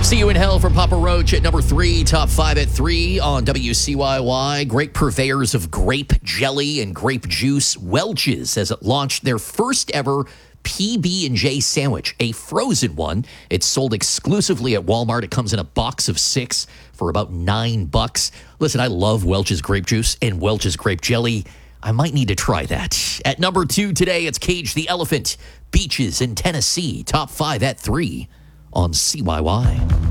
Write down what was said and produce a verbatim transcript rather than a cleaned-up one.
See You in Hell from Papa Roach at number three, top five at three on W C Y Y. Great purveyors of grape jelly and grape juice. Welch's has launched their first ever P B and J sandwich, a frozen one. It's sold exclusively at Walmart. It comes in a box of six for about nine bucks. Listen, I love Welch's grape juice and Welch's grape jelly. I might need to try that. At number two today, it's Cage the Elephant, Beaches in Tennessee, top five at three on C Y Y.